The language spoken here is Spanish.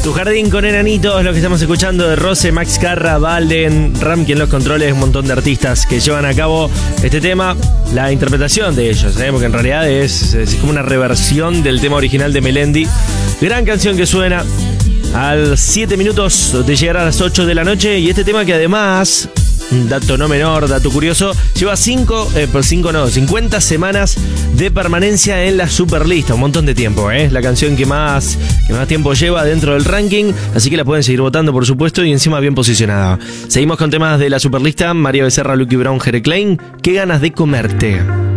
Tu jardín con enanitos, lo que estamos escuchando de Rose, Max Carra, Valden, Ramki en los controles, un montón de artistas que llevan a cabo este tema, la interpretación de ellos, porque en realidad es como una reversión del tema original de Melendi. Gran canción que suena al 7 minutos de llegar a las 8 de la noche, y este tema que además, dato no menor, dato curioso, lleva 50 semanas de permanencia en la Superlista, un montón de tiempo, es la canción que más tiempo lleva dentro del ranking, así que la pueden seguir votando, por supuesto, y encima bien posicionada. Seguimos con temas de la Superlista. María Becerra, Lucky Brown, Jere Klein, qué ganas de comerte.